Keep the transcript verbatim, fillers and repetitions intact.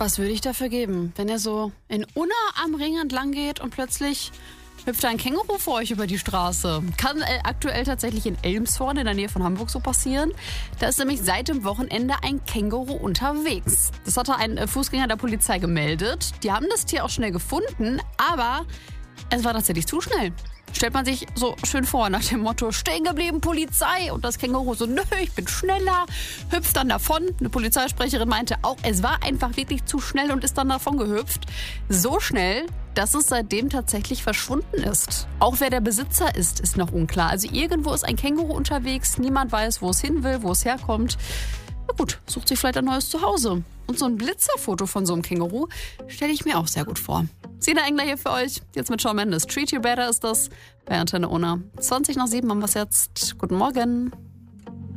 Was würde ich dafür geben, wenn er so in Unna am Ring entlang geht und plötzlich hüpft ein Känguru vor euch über die Straße? Kann äh, aktuell tatsächlich in Elmshorn in der Nähe von Hamburg so passieren. Da ist nämlich seit dem Wochenende ein Känguru unterwegs. Das hatte ein äh, Fußgänger der Polizei gemeldet. Die haben das Tier auch schnell gefunden, aber es war tatsächlich zu schnell. Stellt man sich so schön vor, nach dem Motto, stehen geblieben, Polizei. Und das Känguru so, nö, ich bin schneller, hüpft dann davon. Eine Polizeisprecherin meinte auch, es war einfach wirklich zu schnell und ist dann davon gehüpft. So schnell, dass es seitdem tatsächlich verschwunden ist. Auch wer der Besitzer ist, ist noch unklar. Also irgendwo ist ein Känguru unterwegs, niemand weiß, wo es hin will, wo es herkommt. Na gut, sucht sich vielleicht ein neues Zuhause. Und so ein Blitzerfoto von so einem Känguru stelle ich mir auch sehr gut vor. Sina Engler hier für euch, jetzt mit Shawn Mendes. Treat You Better ist das bei Antenne Unna. zwanzig nach sieben haben wir es jetzt. Guten Morgen.